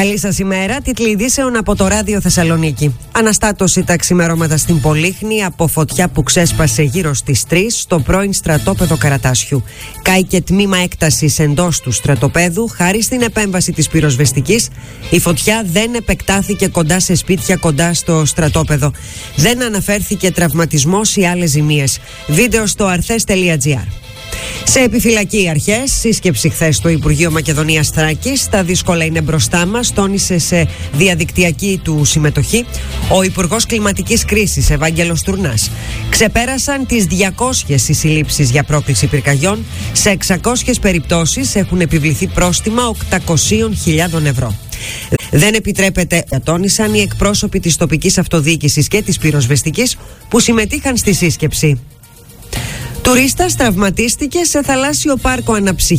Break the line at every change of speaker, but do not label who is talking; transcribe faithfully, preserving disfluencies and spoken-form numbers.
Καλή σας ημέρα. Τίτλοι ειδήσεων από το Ράδιο Θεσσαλονίκη. Αναστάτωση τα ξημερώματα στην Πολύχνη από φωτιά που ξέσπασε γύρω στις τρεις στο πρώην στρατόπεδο Καρατάσιου. Κάηκε τμήμα έκτασης εντός του στρατοπέδου. Χάρη στην επέμβαση της πυροσβεστικής, η φωτιά δεν επεκτάθηκε κοντά σε σπίτια κοντά στο στρατόπεδο. Δεν αναφέρθηκε τραυματισμός ή άλλες ζημίες. Βίντεο στο αρθές τελεία τζι άρ. Σε επιφυλακή οι αρχές, σύσκεψη χθες στο Υπουργείο Μακεδονίας Θράκης. Τα δύσκολα είναι μπροστά μας, τόνισε σε διαδικτυακή του συμμετοχή ο Υπουργός Κλιματικής Κρίσης Ευάγγελος Τουρνάς. Ξεπέρασαν τις διακόσιες οι συλλήψεις για πρόκληση πυρκαγιών. Σε εξακόσιες περιπτώσεις έχουν επιβληθεί πρόστιμα οκτακόσιες χιλιάδες ευρώ. Δεν επιτρέπεται, τόνισαν οι εκπρόσωποι της τοπικής αυτοδιοίκησης και της πυροσβεστικής που συμμετείχαν στη σύσκεψη. Τουρίστας τραυματίστηκε σε θαλάσσιο πάρκο αναψυχής.